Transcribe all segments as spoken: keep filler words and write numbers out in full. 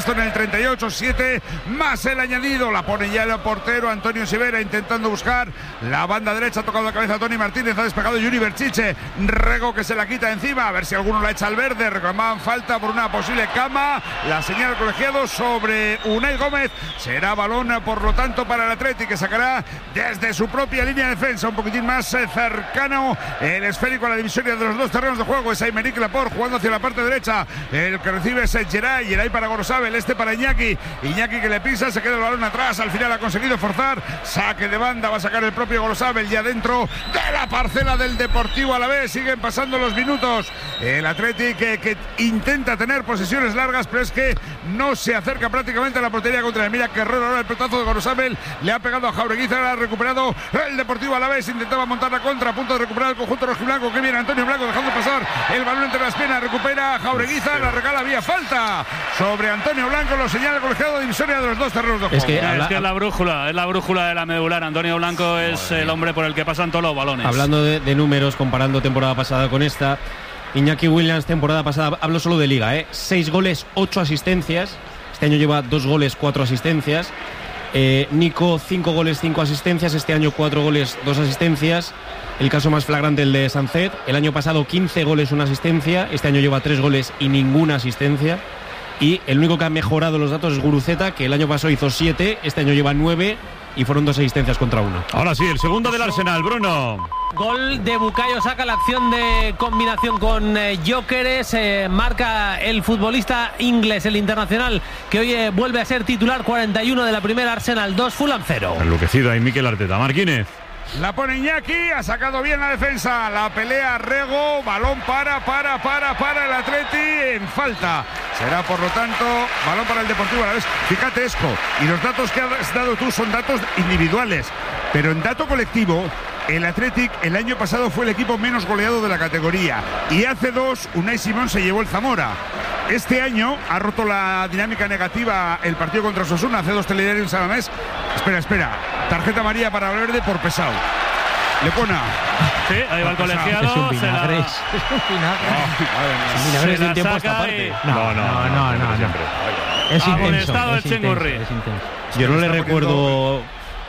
En el treinta y ocho, siete más el añadido, la pone ya el portero Antonio Sivera intentando buscar la banda derecha, ha tocado la cabeza a Toni Martínez, ha despejado Yuri Berchiche, Rego que se la quita encima, a ver si alguno la echa al verde, reclamaban falta por una posible cama, la señal colegiado sobre Unai Gómez, será balón por lo tanto para el Atleti que sacará desde su propia línea de defensa, un poquitín más cercano el esférico a la divisoria de los dos terrenos de juego, es Aymeric Laporte jugando hacia la parte derecha, el que recibe es Geray, Geray para Gorosabel, este para Iñaki, Iñaki que le pisa, se queda el balón atrás, al final ha conseguido forzar, saque de banda, va a sacar el propio Gorosabel ya dentro de la parcela del Deportivo Alavés, siguen pasando los minutos, el Athletic que, que intenta tener posesiones largas, pero es que no se acerca prácticamente a la portería contraria, mira que error ahora el pelotazo de Gorosabel, le ha pegado a Jaureguizar, ha recuperado el Deportivo Alavés, intentaba montar la contra, a punto de recuperar el conjunto rojiblanco, que viene Antonio Blanco dejando pasar el balón entre las piernas, recupera Jaureguizar, la regala vía falta sobre Antonio Blanco, lo señala el colegiado divisoria de los dos terrenos de juego. Es que, es que es la brújula, es la brújula de la medular. Antonio Blanco es el hombre por el que pasan todos los balones. Hablando de, de números, comparando temporada pasada con esta, Iñaki Williams temporada pasada, hablo solo de liga, ¿eh? seis goles, ocho asistencias. Este año lleva dos goles, cuatro asistencias. Eh, Nico, cinco goles, cinco asistencias. Este año cuatro goles, dos asistencias. El caso más flagrante, el de Sancet. El año pasado quince goles, una asistencia. Este año lleva tres goles y ninguna asistencia. Y el único que ha mejorado los datos es Guruceta, que el año pasado hizo siete, este año lleva nueve y fueron dos asistencias contra uno. Ahora sí, el segundo del Arsenal, Bruno. Gol de Bukayo Saka, la acción de combinación con eh, Gyökeres, eh, marca el futbolista inglés, el internacional, que hoy eh, vuelve a ser titular, cuarenta y uno de la primera, Arsenal dos, Fulham cero. Enloquecido ahí Mikel Arteta. Marquínez. La pone Iñaki, ha sacado bien la defensa, la pelea Rego, balón para, para, para, para el Atleti, en falta. Será por lo tanto balón para el Deportivo Alavés. Fíjate, Esco, y los datos que has dado tú son datos individuales, pero en dato colectivo, el Athletic el año pasado fue el equipo menos goleado de la categoría y hace dos Unai Simón se llevó el Zamora. Este año ha roto la dinámica negativa el partido contra Osasuna, hace dos telediarios a mes. Espera, espera, tarjeta amarilla para Valverde por pesado. Lepona. Sí, ahí va el colegiado. Es un vinagre. La... Es un vinagre. Oh, vinagre de un tiempo a esta parte. Y... No, no, no, no, no, no siempre. Es intenso, Amonestado es el Chengurri. intenso, es intenso. Yo no le recuerdo...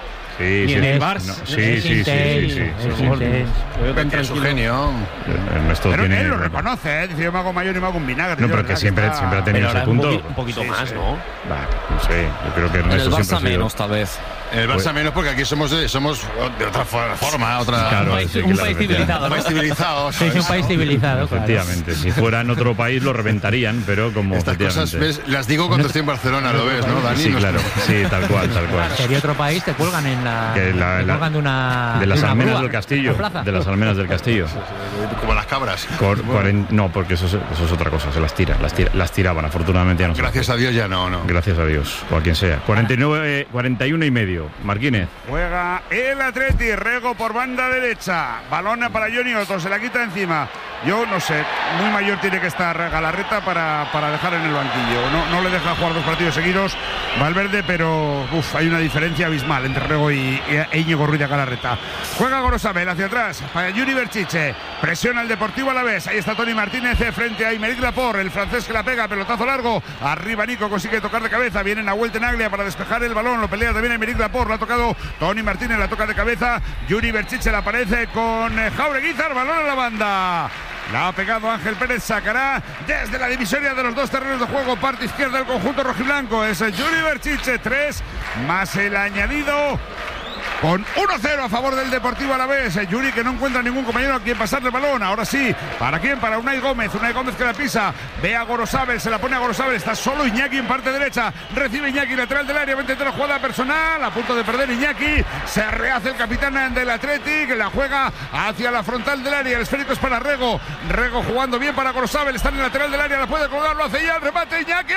Sí, Ni sí, en el sí. Barça. No, sí, sí, sí, sí, sí, Es sí, intenso. Es su genio. Ernesto Pero tiene... él lo reconoce, ¿eh? Dice yo me hago mayor y me hago un vinagre. No, Tío, pero que ¿verdad? siempre, está... siempre ha tenido ese punto. Un, poqui, un poquito Sí, más, sí. ¿no? Bah, no sé, yo creo que En el Ernesto Barça siempre ha sido... menos, tal vez. En el Barça Pues- menos porque aquí somos de, somos de otra forma, otra... Claro, Un país, sí, un claro, país civilizado, Un ¿no? país civilizado. Sí, es un país civilizado, claro. Efectivamente, si fuera en otro país lo reventarían, pero como Estas cosas ves, las digo cuando estoy en Barcelona, lo ves, ¿no, Dani? Sí, No es- claro, sí, tal cual, tal cual. Sería otro país, te cuelgan en la... Que la- te la- cuelgan de una... De las de una almenas grúa, del en la castillo, plaza. de las almenas del castillo. Como las cabras. Cor- cuaren- no, porque eso es, eso es otra cosa, se las tira, las, tira, las tiraban, afortunadamente ya no se Gracias a Dios ya no, no. Gracias a Dios, o a quien sea. cuarenta y nueve, cuarenta y uno y medio. Marquínez. Juega el Atleti, Rego por banda derecha, balona para Johnny Otto, se la quita encima. Yo no sé, muy mayor tiene que estar Galarreta para, para dejar en el banquillo. No, no le deja jugar dos partidos seguidos Valverde, pero uf, hay una diferencia abismal entre Rego y, y e Íñigo Ruiz de Galarreta. Juega Gorosabel hacia atrás para Yuri Berchiche, presiona el Deportivo Alavés. Ahí está Toni Martínez frente a Aymeric Laporte, el francés que la pega, pelotazo largo, arriba Nico, consigue tocar de cabeza, viene a vuelta en Aglia para despejar el balón, lo pelea también Aymeric Laporte, lo ha tocado Toni Martínez, la toca de cabeza, Yuri Berchiche la aparece con Jaureguizar, balón a la banda. La ha pegado Ángel Pérez, sacará desde la divisoria de los dos terrenos de juego, parte izquierda del conjunto rojiblanco. Es Yuri Berchiche, tres más el añadido. Con uno cero a favor del Deportivo Alavés. Yuri que no encuentra ningún compañero a quien pasarle el balón. Ahora sí, ¿para quién? Para Unai Gómez. Unai Gómez que la pisa. Ve a Gorosabel, se la pone a Gorosabel. Está solo Iñaki en parte derecha. Recibe Iñaki, lateral del área. Va a intentar la jugada personal. A punto de perder Iñaki. Se rehace el capitán del Athletic. La juega hacia la frontal del área. El esférico es para Rego. Rego jugando bien para Gorosabel. Está en el lateral del área. La puede colgar. Lo hace ya. El remate Iñaki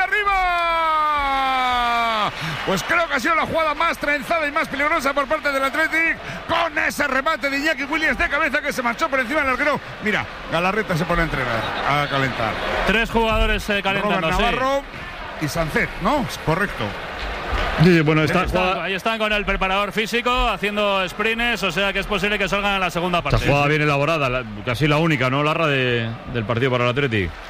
arriba. Pues creo que ha sido la jugada más trenzada y más peligrosa por parte del Athletic, con ese remate de Iñaki Williams de cabeza que se marchó por encima del arquero. Mira, Galarreta se pone a entrenar, a calentar. Tres jugadores eh, calentando. Robert Navarro y Sancet, ¿no? Correcto. Sí, bueno, está, ahí, están, ahí están con el preparador físico haciendo sprints, o sea que es posible que salgan a la segunda parte. Esta jugada bien elaborada, la, casi la única, ¿no, Larra, de, del partido para el Athletic?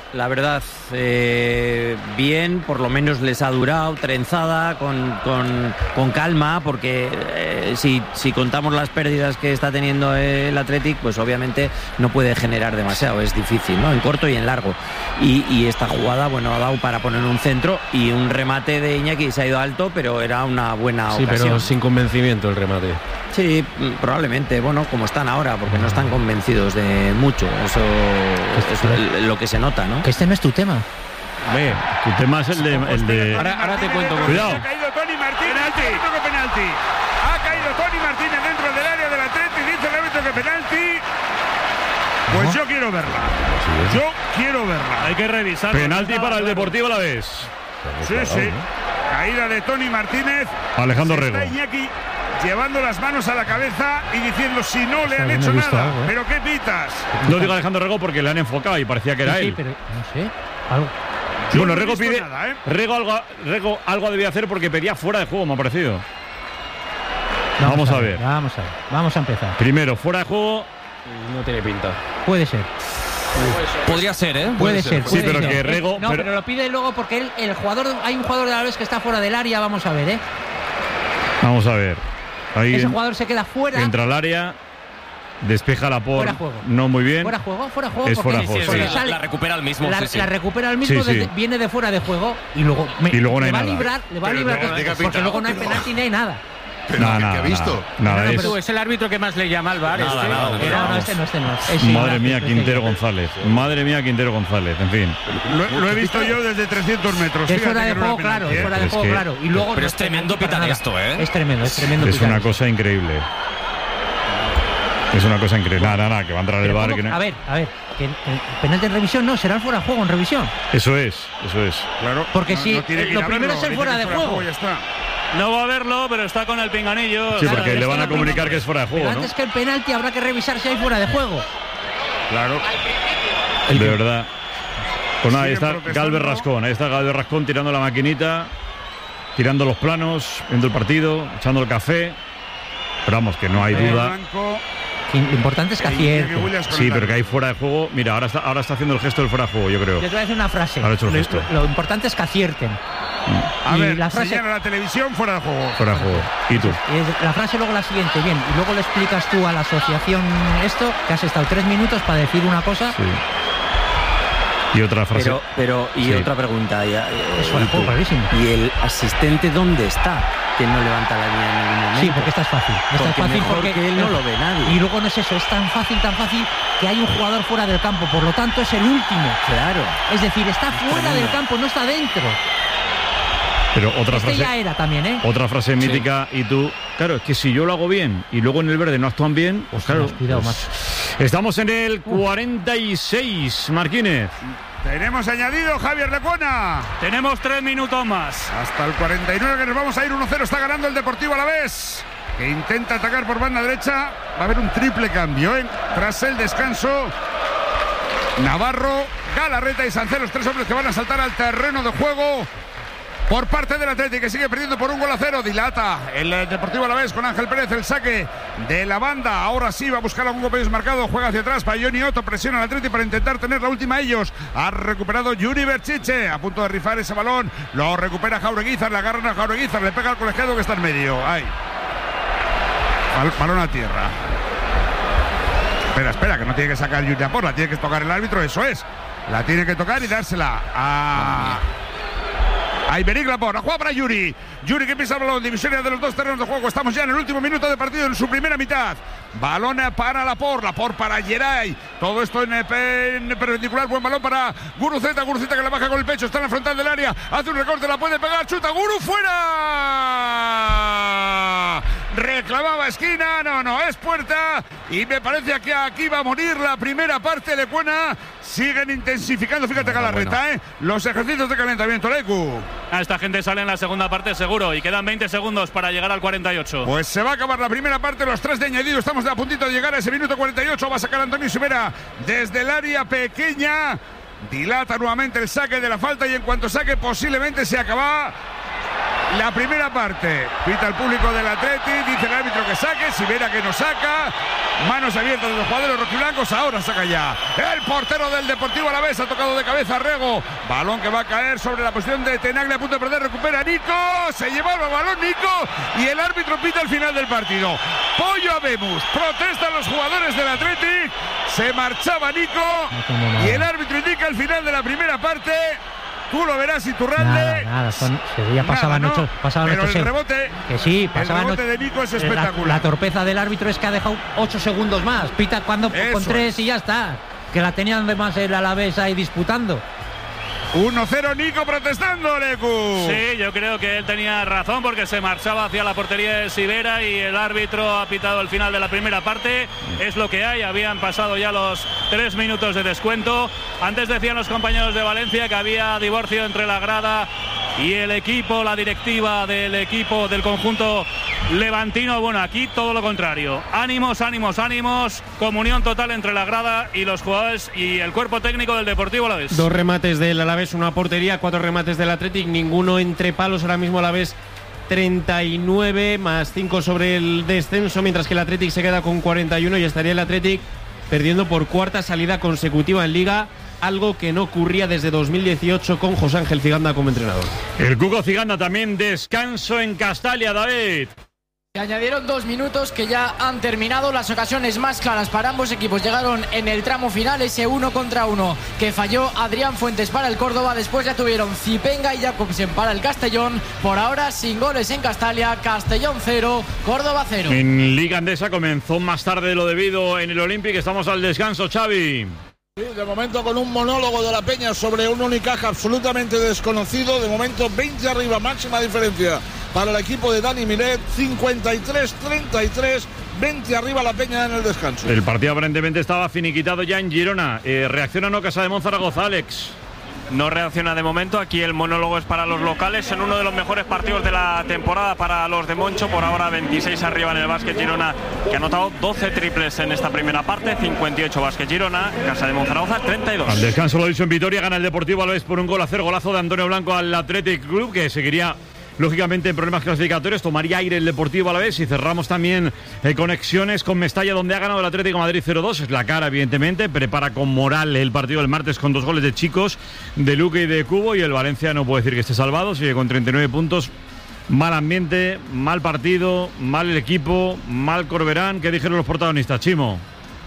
la verdad, eh, bien, por lo menos les ha durado, trenzada, con, con, con calma, porque eh, si, si contamos las pérdidas que está teniendo el Athletic, pues obviamente no puede generar demasiado, es difícil, ¿no? En corto y en largo. Y, y esta jugada, bueno, ha dado para poner un centro y un remate de Iñaki, se ha ido alto, pero era una buena sí, ocasión. Pero sin convencimiento el remate. Sí, probablemente, bueno, como están ahora, porque no están convencidos de mucho, eso es lo que se nota, ¿no? Que este no es tu tema. Ve, tu tema es el de... El de... Ahora, ahora te cuento. Cuidado. Ha caído Tony Martínez, penalti. Que penalti. Ha caído Tony Martínez dentro del área del Atleti, dice el árbitro que penalti. Pues yo quiero verla. Yo quiero verla. Hay que revisar. Penalti para el Deportivo Alavés. Sí, sí. Caída de Tony Martínez. Alejandro Está Rego. Iñaki llevando las manos a la cabeza y diciendo si no le han hecho nada. Algo, ¿eh? ¿Pero qué pitas? No digo Alejandro Rego porque le han enfocado y parecía que era sí, él. Sí, pero no sé. Algo. Yo bueno, no Rego pide. Nada, ¿eh? Rego, algo, Rego algo debía hacer porque pedía fuera de juego, me ha parecido. Vamos, vamos a, a ver, ver. Vamos a ver. Vamos a empezar. Primero, fuera de juego. No tiene pinta. Puede ser. Podría ser, ¿eh? Puede, puede ser. Sí, puede pero ser. que Rego. No, pero... pero lo pide luego porque él, el jugador, hay un jugador de la vez que está fuera del área. Vamos a ver, ¿eh? Vamos a ver. Ahí Ese en... jugador se queda fuera. Entra al área. Despeja la por. Fuera juego. No muy bien. Fuera juego, fuera juego. Es fuera Sí, juego. sí, Sí. la, sale- la recupera al mismo. La, sí, sí. la recupera el mismo, Sí, sí. desde- viene de fuera de juego y luego, me- Y luego no hay le va nada. a librar, le va a Pero librar no, que- diga porque pitado, luego no hay pero- penalti ni hay nada. Pero Nada, ¿qué nada, ha visto? Nada, No, no, es- pero Es el árbitro que más le llama al VAR. Nada, este. nada, Que No, vamos. no, este no, este no. Es- sí, Madre no, mía, este- Quintero este- González. Madre mía, Quintero González. En fin. Lo, lo he visto yo desde trescientos metros. Es Fíjate fuera que de no era juego, claro, penalti, es ¿eh? fuera de Es juego, que- claro. Y luego Pero no es tremendo penalti para pitar nada. esto, ¿eh? Es tremendo, es tremendo. Es pitar una esto. cosa increíble. Es una cosa increíble. Nada, nada, que va a entrar el Pero bar. ¿cómo? Que no- A ver, a ver, que el penalti en revisión no, será el fuera de juego en revisión. Eso es, eso es. Claro. Porque no- si no tiene que lo ir a primero verlo, es el dice fuera que de fuera juego. Ya está. No va a verlo, pero está con el pinganillo. Sí, Claro, porque es le van que a no- comunicar que es fuera de Pero juego, ¿no? antes que el penalti habrá que revisar si hay fuera de juego. Claro. De verdad. Pues nada, ahí Siguen está protestando. Galvez Rascón. Ahí está Galvez Rascón tirando la maquinita, tirando los planos, viendo el partido, echando el café. Pero vamos, que no hay Eh, duda. Blanco, Que Lo importante es que e Iñaki acierte. Williams con Sí, el pero que hay árbitro. fuera de juego. Mira, ahora está, ahora está haciendo el gesto del fuera de juego, yo creo. Yo te voy a decir una frase. Ahora he hecho el Lo- gesto. Lo, lo importante es que acierten. A y ver, la frase- señala la televisión fuera de juego. Fuera de juego. ¿Y tú? Y es- la frase luego la siguiente, bien, y luego le explicas tú a la asociación esto, que has estado tres minutos para decir una cosa. Sí. Y otra frase. Pero, pero y Sí. otra pregunta. Ya, eh, Es fuera de juego, clarísimo. ¿Y el asistente dónde está? Que no levanta la línea en ningún momento. Sí, porque esta es fácil. Esta Porque es fácil mejor porque que él no lo ve nadie. Y luego no es eso, es tan fácil, tan fácil que hay un jugador fuera del campo, por lo tanto es el último. Claro. Es decir, está fuera del campo, no está dentro. Pero otra Este frase. ya era también, ¿eh? Otra frase mítica. Y tú. Claro, es que si yo lo hago bien y luego en el verde no actúan bien, pues claro. Cuidado, pues- Estamos en el cuarenta y seis, Marquínez. Tenemos añadido Javier Lecuona. Tenemos tres minutos más. Hasta el cuarenta y nueve que nos vamos a ir uno cero. Está ganando el Deportivo Alavés, que intenta atacar por banda derecha. Va a haber un triple cambio, ¿eh? Tras el descanso, Navarro, Galarreta y Sancé, los tres hombres que van a saltar al terreno de juego por parte del Atlético, que sigue perdiendo por un gol a cero. Dilata el Deportivo Alavés con Ángel Pérez, el saque de la banda. Ahora sí va a buscar algún golpe desmarcado. Juega hacia atrás para Johnny Otto, presiona al Atlético para intentar tener la última ellos. Ha recuperado Yuri Berchiche, a punto de rifar ese balón. Lo recupera Jaureguizar, le agarran a Jaureguizar, le pega al colegiado que está en medio. Ahí. Bal- balón a tierra. Espera, espera, que no tiene que sacar Yuri a por, la tiene que tocar el árbitro, eso es. La tiene que tocar y dársela a... a Iberic Laporte. Juega para Yuri. Yuri que pisa el balón. Divisoria de los dos terrenos de juego. Estamos ya en el último minuto de partido, en su primera mitad. Balón para Laporte. Laporte para Geray. Todo esto en, en perpendicular. Buen balón para Guruceta. Guruceta que la baja con el pecho. Está en la frontal del área. Hace un recorte. La puede pegar. Chuta. Guru fuera. Reclamaba esquina. No, no. Es puerta. Y me parece que aquí va a morir la primera parte de Cuena. Siguen intensificando. Fíjate Galarreta, ¿eh? Los ejercicios de calentamiento. Lecu. A esta gente sale en la segunda parte seguro y quedan veinte segundos para llegar al cuarenta y ocho. Pues se va a acabar la primera parte, los tres de añadido. Estamos a puntito de llegar a ese minuto cuarenta y ocho. Va a sacar Antonio Sivera desde el área pequeña. Dilata nuevamente el saque de la falta y en cuanto saque posiblemente se acaba la primera parte. Pita el público del Atleti, dice el árbitro que saque, Sivera que no saca. Manos abiertas de los jugadores rojiblancos, ahora saca ya. El portero del Deportivo Alavés ha tocado de cabeza a Rego. Balón que va a caer sobre la posición de Tenaglia, a punto de perder, recupera Nico. Se llevaba el balón Nico y el árbitro pita el final del partido. Pollo Habemus, protestan los jugadores del Atleti. Se marchaba Nico y el árbitro indica el final de la primera parte. Tú lo verás, Iturralde. Nada, nada, son, ya pasaban nada, ¿no? ocho, pasaban Pero ocho el rebote, que sí, pasaban el rebote ocho, de Nico es la, espectacular. la torpeza del árbitro es que ha dejado ocho segundos más. Pita cuando Eso con tres es. y ya está. Que la tenían de más el Alavés ahí disputando. uno cero Nico protestando, Lecu. Sí, yo creo que él tenía razón porque se marchaba hacia la portería de Sivera y el árbitro ha pitado el final de la primera parte. Es lo que hay, habían pasado ya los tres minutos de descuento. Antes decían los compañeros de Valencia que había divorcio entre la grada y el equipo, la directiva del equipo del conjunto levantino. Bueno, aquí todo lo contrario. Ánimos, ánimos, ánimos. Comunión total entre la grada y los jugadores y el cuerpo técnico del Deportivo Alavés. Dos remates del Alavés, una portería, cuatro remates del Athletic, ninguno entre palos. Ahora mismo Alavés treinta y nueve más cinco sobre el descenso, mientras que el Athletic se queda con cuarenta y uno y estaría el Athletic perdiendo por cuarta salida consecutiva en Liga, algo que no ocurría desde dos mil dieciocho con José Ángel Ciganda como entrenador. El Cuco Ciganda también descanso en Castalia, David. Se añadieron dos minutos que ya han terminado. Las ocasiones más claras para ambos equipos llegaron en el tramo final, ese uno contra uno que falló Adrián Fuentes para el Córdoba. Después ya tuvieron Zipenga y Jacobsen para el Castellón. Por ahora sin goles en Castalia. Castellón cero, Córdoba cero. En Liga Andesa comenzó más tarde de lo debido en el Olympic. Estamos al descanso, Xavi. Sí, de momento con un monólogo de la Peña sobre un Unicaja absolutamente desconocido. De momento veinte arriba, máxima diferencia para el equipo de Dani Miret. cincuenta y tres treinta y tres, veinte arriba la Peña en el descanso. El partido aparentemente estaba finiquitado ya en Girona. Eh, reacciona no Casa de Monzaragoza, Alex. No reacciona de momento. Aquí el monólogo es para los locales en uno de los mejores partidos de la temporada para los de Moncho. Por ahora veintiséis arriba en el Básquet Girona, que ha anotado doce triples en esta primera parte. cincuenta y ocho Básquet Girona, Casa de Monzaragoza treinta y dos. Al descanso lo dicho en Vitoria, gana el Deportivo Alavés por un gol a cero. Golazo de Antonio Blanco al Athletic Club, que seguiría lógicamente en problemas clasificatorios. Tomaría aire el Deportivo Alavés. Y cerramos también eh, conexiones con Mestalla, donde ha ganado el Atlético Madrid cero dos. Es la cara, evidentemente. Prepara con moral el partido del martes con dos goles de Chicos, de Luque y de Cubo. Y el Valencia no puede decir que esté salvado. Sigue con treinta y nueve puntos. Mal ambiente, mal partido, mal el equipo, mal Corberán. ¿Qué dijeron los protagonistas, Chimo?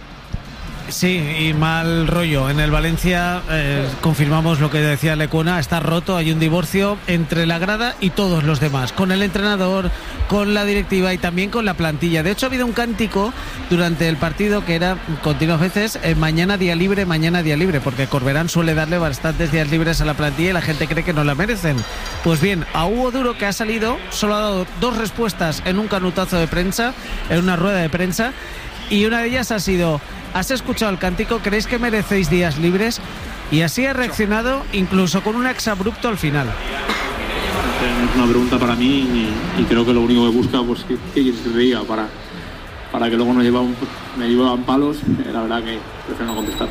Sí, y mal rollo. En el Valencia eh, confirmamos lo que decía Lecuna, está roto, hay un divorcio entre la grada y todos los demás, con el entrenador, con la directiva y también con la plantilla. De hecho, ha habido un cántico durante el partido que era continuas veces, eh, mañana día libre, mañana día libre, porque Corberán suele darle bastantes días libres a la plantilla y la gente cree que no la merecen. Pues bien, a Hugo Duro, que ha salido, solo ha dado dos respuestas en un canutazo de prensa, en una rueda de prensa, y una de ellas ha sido: ¿has escuchado el cántico? ¿Creéis que merecéis días libres? Y así ha reaccionado, incluso con un exabrupto al final. Es una pregunta para mí y, y creo que lo único que busca pues que, que se ría para, para que luego nos llevan, me llevan palos. Eh, la verdad que prefiero no contestarte.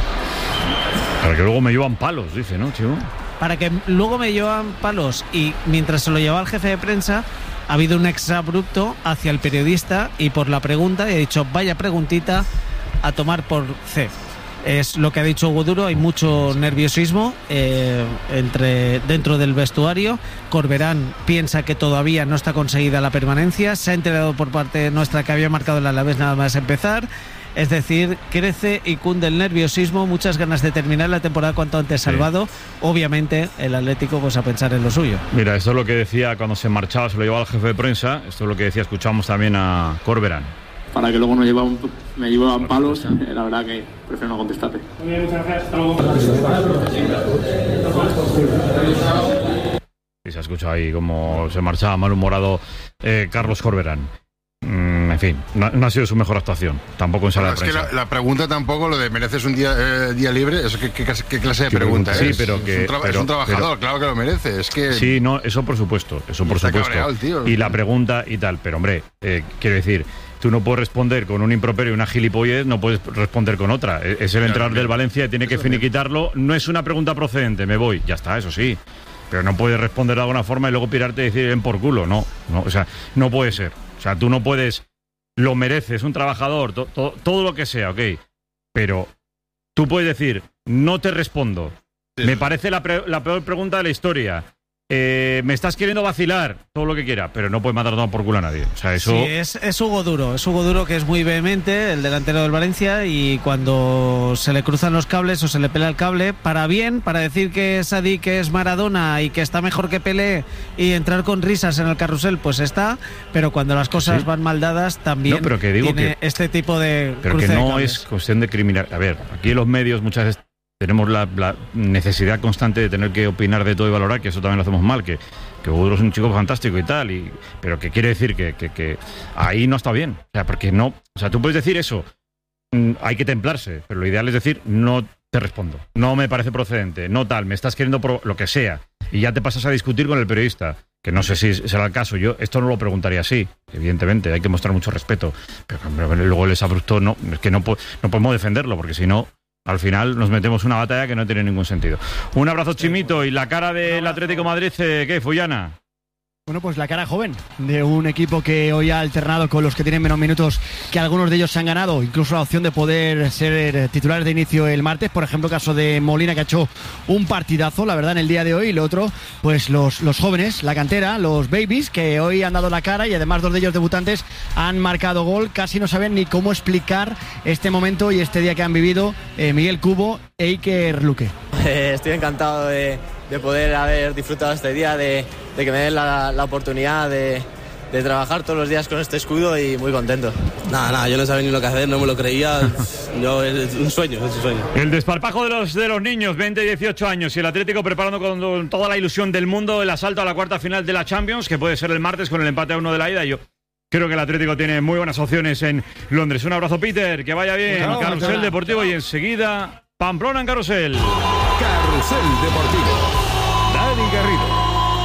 Para que luego me llevan palos, dice, ¿no, Chivo? Para que luego me llevan palos. Y mientras se lo llevaba el jefe de prensa, ha habido un exabrupto hacia el periodista y por la pregunta, y ha dicho: vaya preguntita a tomar por C. Es lo que ha dicho Hugo Duro. Hay mucho nerviosismo eh, entre dentro del vestuario. Corberán piensa que todavía no está conseguida la permanencia. Se ha enterado por parte nuestra que había marcado el Alavés nada más empezar. Es decir, crece y cunde el nerviosismo, muchas ganas de terminar la temporada cuanto antes salvado. Sí. Obviamente el Atlético pues a pensar en lo suyo. Mira, esto es lo que decía cuando se marchaba, se lo llevaba al jefe de prensa. Esto es lo que decía, escuchamos también a Corberán. Para que luego nos llevan, me llevan palos, eh, la verdad que prefiero no contestarte. Muchas gracias, hasta luego. Y se ha escuchado ahí como se marchaba malhumorado eh, Carlos Corberán. Mm, en fin, no, no ha sido su mejor actuación, tampoco en sala de prensa. Es que la, la pregunta tampoco, lo de mereces un día, eh, día libre, ¿eso qué, qué, qué clase de pregunta sí, es? Pero que, es, un pero, es un trabajador, pero, claro que lo merece. Es que sí, no, eso por supuesto, eso por supuesto. Cabreado el tío. Y la pregunta y tal, pero hombre, eh, quiero decir, tú no puedes responder con un improperio y una gilipollez, no puedes responder con otra. Es el entrenador del Valencia y tiene que finiquitarlo. No es una pregunta procedente, me voy, ya está, eso sí. pero no puedes responder de alguna forma y luego pirarte y decir ven por culo. No, no, o sea, no puede ser. O sea, tú no puedes, lo mereces, un trabajador, to, to, todo lo que sea, ok. Pero tú puedes decir, no te respondo. Sí. Me parece la, pre, la peor pregunta de la historia. Eh, me estás queriendo vacilar, todo lo que quiera, pero no puedes matar todo por culo a nadie. O sea, eso... Sí, es, es Hugo Duro, es Hugo Duro que es muy vehemente, el delantero del Valencia, y cuando se le cruzan los cables o se le pelea el cable, para bien, para decir que es Sadik, que es Maradona y que está mejor que Pelé y entrar con risas en el carrusel, pues está, pero cuando las cosas sí. van mal dadas también no, pero que digo tiene que, este tipo de pero que no es cuestión de criminal. A ver, aquí en los medios muchas veces tenemos la, la necesidad constante de tener que opinar de todo y valorar, que eso también lo hacemos mal, que, que Hugo Duro es un chico fantástico y tal, y, pero que quiere decir que, que, que ahí no está bien. O sea, porque no, o sea, tú puedes decir eso, mm, hay que templarse, pero lo ideal es decir, no te respondo, no me parece procedente, no tal, me estás queriendo pro- lo que sea, y ya te pasas a discutir con el periodista, que no sé si será el caso. Yo esto no lo preguntaría así, evidentemente, hay que mostrar mucho respeto, pero, pero luego les abrupto, no, es que no, no podemos defenderlo, porque si no, al final nos metemos una batalla que no tiene ningún sentido. Un abrazo, Chimito. Y la cara del Atlético de Madrid, ¿qué, Fullana? Bueno, pues la cara joven de un equipo que hoy ha alternado con los que tienen menos minutos, que algunos de ellos se han ganado, incluso la opción de poder ser titulares de inicio el martes. Por ejemplo, caso de Molina, que ha hecho un partidazo, la verdad, en el día de hoy. Y lo otro, pues los, los jóvenes, la cantera, los babies, que hoy han dado la cara y además dos de ellos debutantes han marcado gol. Casi no saben ni cómo explicar este momento y este día que han vivido eh, Miguel Cubo e Iker Luque. Eh, estoy encantado de, de poder haber disfrutado este día, de, de que me den la, la oportunidad de, de trabajar todos los días con este escudo y muy contento. Nada, nada, yo no sabía ni lo que hacer, no me lo creía. Yo, es un sueño, es un sueño. El desparpajo de los, de los niños, veinte y dieciocho años, y el Atlético preparando con toda la ilusión del mundo el asalto a la cuarta final de la Champions, que puede ser el martes con el empate a uno de la ida. Yo creo que el Atlético tiene muy buenas opciones en Londres. Un abrazo, Peter, que vaya bien. Bueno, Carrusel bueno, Deportivo bueno. Y enseguida Pamplona en Carrusel. Carrusel Deportivo. Dani Garrido.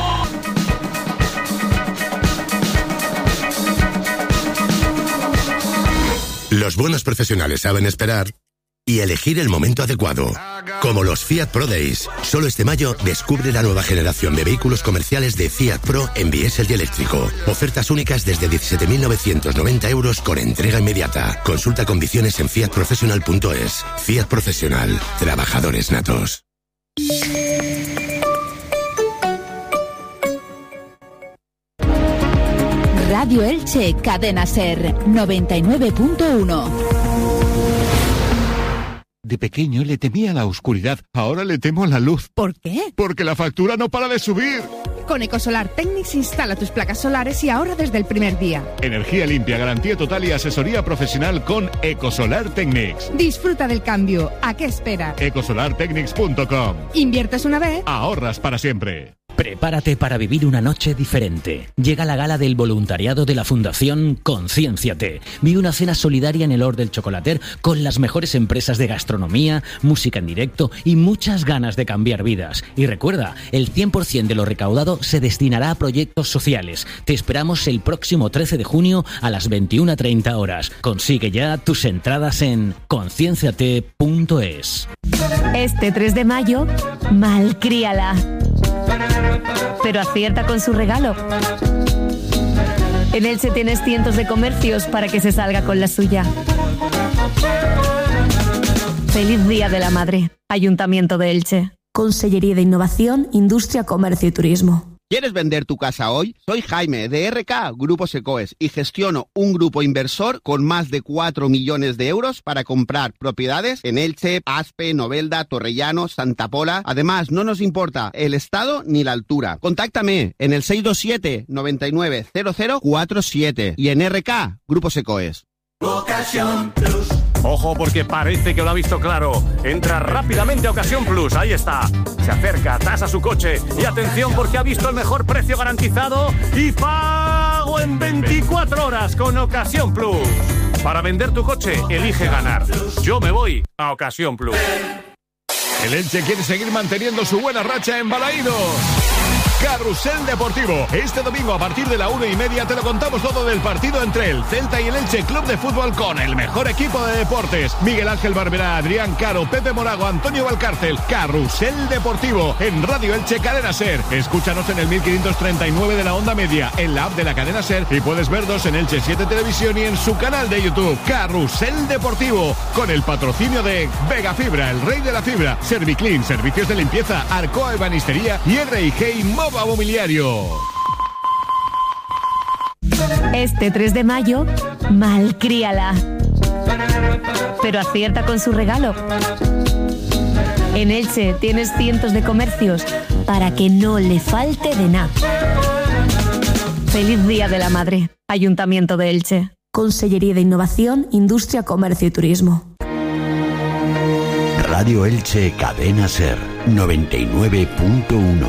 Los buenos profesionales saben esperar y elegir el momento adecuado. Como los Fiat Pro Days. Solo este mayo descubre la nueva generación de vehículos comerciales de Fiat Pro en diésel y eléctrico. Ofertas únicas desde diecisiete mil novecientos noventa euros con entrega inmediata. Consulta condiciones en fiat professional punto es. Fiat Profesional. Trabajadores natos. Radio Elche, Cadena Ser, noventa y nueve punto uno. De pequeño le temía a la oscuridad, ahora le temo a la luz. ¿Por qué? Porque la factura no para de subir. Con Ecosolar Technics instala tus placas solares y ahorra desde el primer día. Energía limpia, garantía total y asesoría profesional con Ecosolar Technics. Disfruta del cambio. ¿A qué esperas? ecosolar technics punto com. ¿Inviertes una vez? Ahorras para siempre. Prepárate para vivir una noche diferente. Llega la gala del voluntariado de la Fundación Conciénciate. Vive una cena solidaria en el Hort del Chocolater con las mejores empresas de gastronomía, música en directo y muchas ganas de cambiar vidas. Y recuerda, el cien por ciento de lo recaudado se destinará a proyectos sociales. Te esperamos el próximo trece de junio a las veintiuna treinta horas. Consigue ya tus entradas en concienciate punto es. Este tres de mayo, malcríala. Pero acierta con su regalo. En Elche tienes cientos de comercios para que se salga con la suya. Feliz Día de la Madre. Ayuntamiento de Elche. Consellería de Innovación, Industria, Comercio y Turismo. ¿Quieres vender tu casa hoy? Soy Jaime, de R K Grupo Secoes, y gestiono un grupo inversor con más de cuatro millones de euros para comprar propiedades en Elche, Aspe, Novelda, Torrellano, Santa Pola. Además, no nos importa el estado ni la altura. Contáctame en el seis dos siete, noventa y nueve, cero cero cuatro siete y en R K Grupo Secoes. Ocasión Plus. Ojo, porque parece que lo ha visto claro. Entra rápidamente a Ocasión Plus, ahí está. Se acerca, tasa su coche y atención porque ha visto el mejor precio garantizado y pago en veinticuatro horas con Ocasión Plus. Para vender tu coche, elige ganar. Yo me voy a Ocasión Plus. El Elche quiere seguir manteniendo su buena racha en Balaídos. Carrusel Deportivo. Este domingo a partir de la una y media te lo contamos todo del partido entre el Celta y el Elche Club de Fútbol con el mejor equipo de deportes. Miguel Ángel Barberá, Adrián Caro, Pepe Morago, Antonio Valcárcel. Carrusel Deportivo en Radio Elche Cadena SER. Escúchanos en el mil quinientos treinta y nueve de la onda media, en la app de la cadena SER y puedes vernos en Elche siete Televisión y en su canal de YouTube. Carrusel Deportivo con el patrocinio de Vega Fibra, el rey de la fibra, Serviclean, servicios de limpieza, Arcoa Ebanistería y R I G Mova Mobiliario. Este tres de mayo, malcríala. Pero acierta con su regalo. En Elche tienes cientos de comercios para que no le falte de nada. Feliz Día de la Madre, Ayuntamiento de Elche. Consellería de Innovación, Industria, Comercio y Turismo. Radio Elche Cadena SER noventa y nueve punto uno.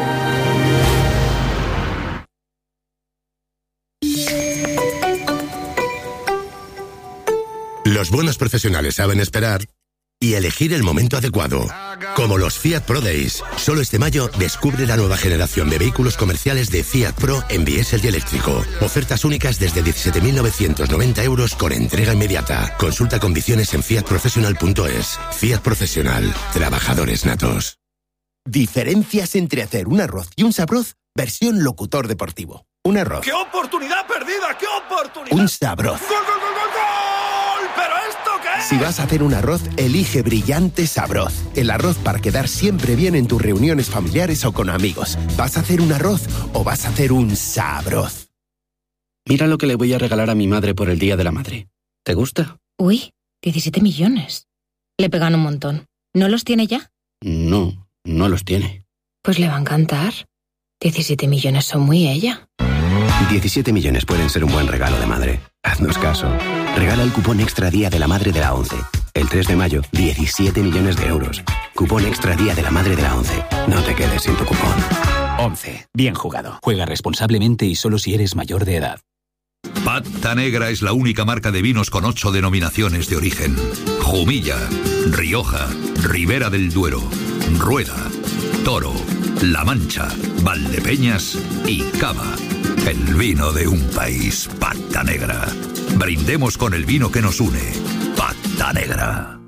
Los buenos profesionales saben esperar y elegir el momento adecuado. Como los Fiat Pro Days. Solo este mayo descubre la nueva generación de vehículos comerciales de Fiat Pro en diésel y eléctrico. Ofertas únicas desde diecisiete mil novecientos noventa euros con entrega inmediata. Consulta condiciones en fiat professional punto es. Fiat Profesional. Trabajadores natos. Diferencias entre hacer un arroz y un sabroz, versión locutor deportivo. Un arroz. ¡Qué oportunidad perdida! ¡Qué oportunidad! Un sabroz. ¡Gol, gol, gol, gol, gol! ¿Pero esto qué es? Si vas a hacer un arroz, elige Brillante Sabroz. El arroz para quedar siempre bien en tus reuniones familiares o con amigos. ¿Vas a hacer un arroz o vas a hacer un sabroz? Mira lo que le voy a regalar a mi madre por el Día de la Madre. ¿Te gusta? Uy, diecisiete millones. Le pegan un montón. ¿No los tiene ya? No, no los tiene. Pues le va a encantar. diecisiete millones son muy ella. diecisiete millones pueden ser un buen regalo de madre. Haznos caso. Regala el cupón Extra Día de la Madre de la ONCE. El tres de mayo, diecisiete millones de euros. Cupón Extra Día de la Madre de la ONCE. No te quedes sin tu cupón. ONCE. Bien jugado. Juega responsablemente y solo si eres mayor de edad. Pata Negra es la única marca de vinos con ocho denominaciones de origen. Jumilla, Rioja, Ribera del Duero, Rueda, Toro, La Mancha, Valdepeñas y Cava. El vino de un país, Pata Negra. Brindemos con el vino que nos une, Pata Negra.